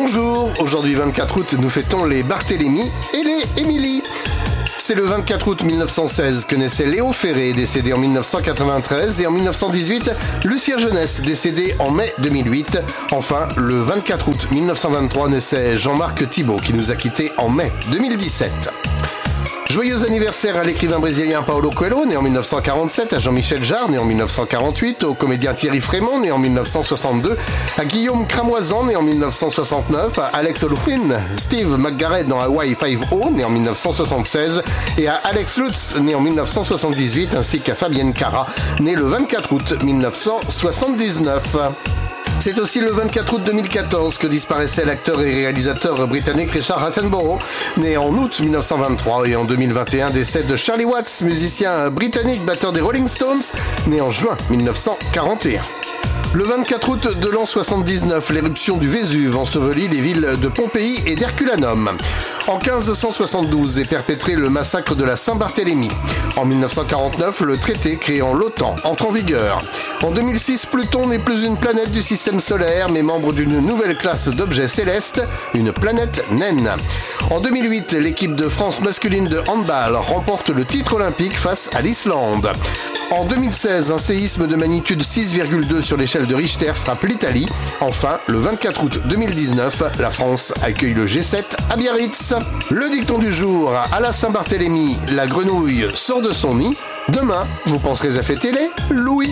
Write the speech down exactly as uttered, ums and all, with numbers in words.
Bonjour, aujourd'hui vingt-quatre août, nous fêtons les Barthélemy et les Émilie. C'est le vingt-quatre août mille neuf cent seize que naissait Léo Ferré, décédé en mille neuf cent quatre-vingt-treize, et en mille neuf cent dix-huit, Lucien Jeunesse, décédé en mai deux mille huit. Enfin, le vingt-quatre août mille neuf cent vingt-trois naissait Jean-Marc Thibault, qui nous a quittés en mai deux mille dix-sept. Joyeux anniversaire à l'écrivain brésilien Paulo Coelho, né en mille neuf cent quarante-sept, à Jean-Michel Jarre, né en mille neuf cent quarante-huit, au comédien Thierry Frémont, né en mille neuf cent soixante-deux, à Guillaume Cramoisan, né en mille neuf cent soixante-neuf, à Alex Olufin, Steve McGarrett dans Hawaii Five-O, né en mille neuf cent soixante-seize, et à Alex Lutz, né en mille neuf cent soixante-dix-huit, ainsi qu'à Fabienne Cara, né le vingt-quatre août mille neuf cent soixante-dix-neuf. C'est aussi le vingt-quatre août deux mille quatorze que disparaissait l'acteur et réalisateur britannique Richard Attenborough, né en août mille neuf cent vingt-trois, et en deux mille vingt et un décède Charlie Watts, musicien britannique, batteur des Rolling Stones, né en juin mille neuf cent quarante et un. Le vingt-quatre août de l'an soixante-dix-neuf, l'éruption du Vésuve ensevelit les villes de Pompéi et d'Herculanum. En quinze cent soixante-douze est perpétré le massacre de la Saint-Barthélemy. En mille neuf cent quarante-neuf, le traité créant l'OTAN entre en vigueur. En deux mille six, Pluton n'est plus une planète du système solaire, mais membre d'une nouvelle classe d'objets célestes, une planète naine. En deux mille huit, l'équipe de France masculine de handball remporte le titre olympique face à l'Islande. En deux mille seize, un séisme de magnitude six virgule deux sur l'échelle de Richter frappe l'Italie. Enfin, le vingt-quatre août deux mille dix-neuf, la France accueille le G sept à Biarritz. Le dicton du jour, à la Saint-Barthélemy, la grenouille sort de son nid. Demain, vous penserez à fêter les Louis.